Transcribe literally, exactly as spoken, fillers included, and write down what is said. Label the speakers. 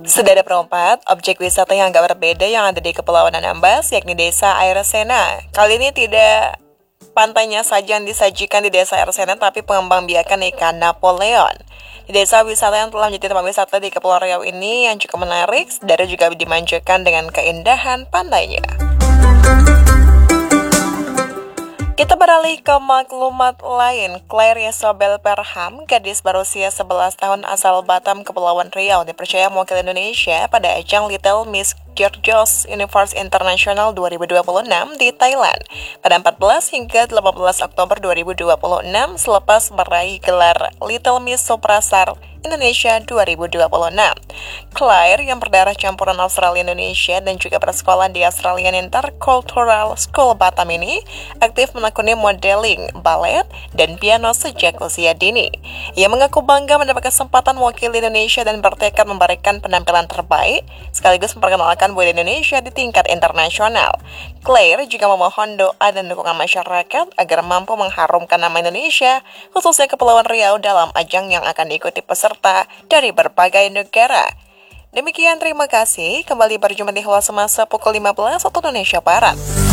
Speaker 1: Sudah ada perempat objek wisata yang agak berbeda yang ada di Kepulauan Anambas, yakni Desa Air Sena. Kali ini tidak pantainya saja yang disajikan di Desa Air Sena, tapi pengembang biakan ikan Napoleon. Di desa wisata yang telah menjadi tempat wisata di Kepulauan Riau ini yang cukup menarik, saudara juga dimanjakan dengan keindahan pantainya. Kita beralih ke maklumat lain. Claire Isobel Perham, gadis berusia sebelas tahun asal Batam, Kepulauan Riau, dipercaya mewakili Indonesia pada ajang Little Miss Georgios Universe International dua ribu dua puluh enam di Thailand pada empat belas hingga delapan belas Oktober dua ribu dua puluh enam selepas meraih gelar Little Miss Suprasar Indonesia dua ribu dua puluh enam. Claire yang berdarah campuran Australia Indonesia dan juga bersekolah di Australian Intercultural School Batam ini aktif menekuni modeling, balet, dan piano sejak usia dini. Ia mengaku bangga mendapat kesempatan mewakili Indonesia dan bertekad memberikan penampilan terbaik sekaligus memperkenalkan budaya Indonesia di tingkat internasional. Claire juga memohon doa dan dukungan masyarakat agar mampu mengharumkan nama Indonesia, khususnya Kepulauan Riau dalam ajang yang akan diikuti peserta dari berbagai negara. Demikian, terima kasih. Kembali berjumpa di Halo Semasa pukul lima belas waktu Indonesia Barat.